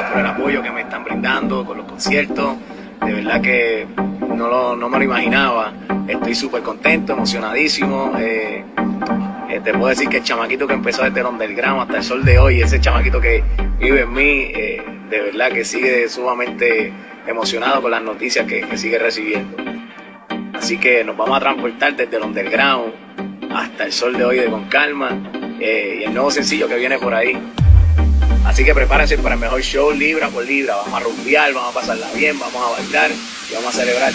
gracias por el apoyo que me están brindando con los conciertos. De verdad que no me lo imaginaba. Estoy súper contento, emocionadísimo. Te puedo decir que el chamaquito que empezó desde el underground hasta el sol de hoy, ese chamaquito que vive en mí, de verdad que sigue sumamente emocionado con las noticias que sigue recibiendo. Así que nos vamos a transportar desde el underground hasta el sol de hoy de Con Calma y el nuevo sencillo que viene por ahí. Así que prepárense para el mejor show libra por libra. Vamos a rumbear, vamos a pasarla bien, vamos a bailar y vamos a celebrar